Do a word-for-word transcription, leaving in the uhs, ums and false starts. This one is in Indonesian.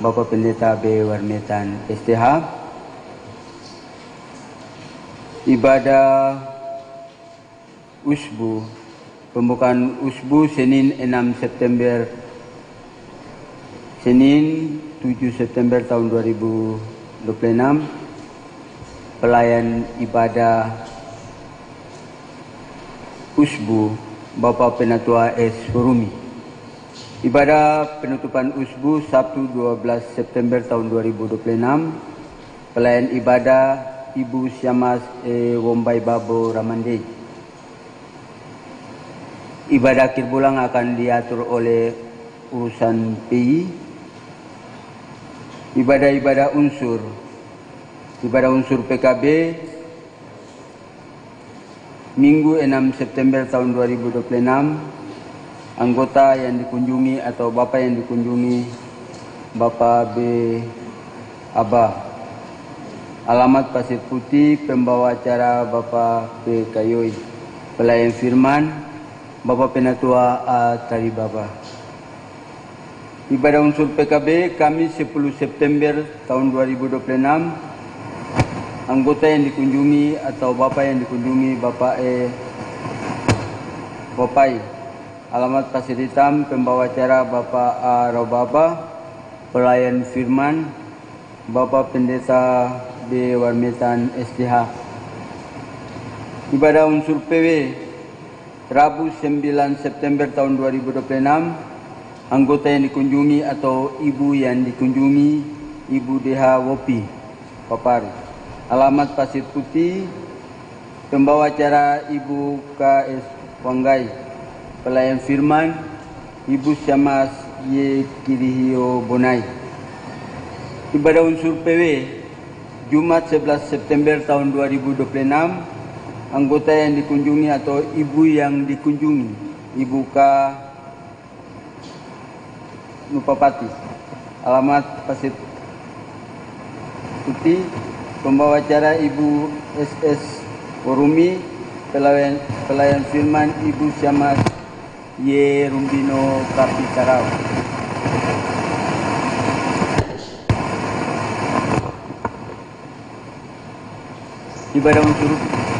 Bapak Pendeta B. Warmetan S T H. Ibadah Usbu, pembukaan Usbu Senin enam September, Senin tujuh September tahun dua ribu dua puluh enam. Pelayan ibadah Usbu Bapak Penatua S. Furumi. Ibadah penutupan Usbu Sabtu dua belas September tahun dua ribu dua puluh enam. Pelayan ibadah Ibu Syamas E. Wombai Babo Ramande. Ibadah akhir bulan akan diatur oleh urusan P I. Ibadah-ibadah unsur. Ibadah unsur P K B Minggu enam September tahun dua ribu dua puluh enam. Anggota yang dikunjungi atau Bapak yang dikunjungi Bapak B. Abah. Alamat Pasir Putih, pembawa acara Bapak P. Kayoi. Pelayan firman Bapak Penatua A. Tari Baba. Ibadah unsur P K B Kamis sepuluh September tahun dua ribu dua puluh enam. Anggota yang dikunjungi atau Bapak yang dikunjungi Bapak E. Popai. Alamat Pasir Hitam, pembawa acara Bapak A. Robaba. Pelayan firman Bapak Pendeta B. Warmetan S T H. Ibadah unsur P W Rabu sembilan September tahun dua ribu dua puluh enam. Anggota yang dikunjungi atau Ibu yang dikunjungi Ibu D H Wopi Papari. Alamat Pasir Putih, pembawa acara Ibu K S Wanggai. Pelayan firman Ibu Syamas Y. Kirihio Bonai. Ibadah unsur P W Jumat sebelas September tahun dua ribu dua puluh enam. Anggota yang dikunjungi atau Ibu yang dikunjungi Ibu K. Nupapati. Alamat Pasir Putih, pembawa acara Ibu S S Orumi. Pelayan, pelayan firman Ibu Syamas Y. Rumbino Kapitarau. Ibadah unsur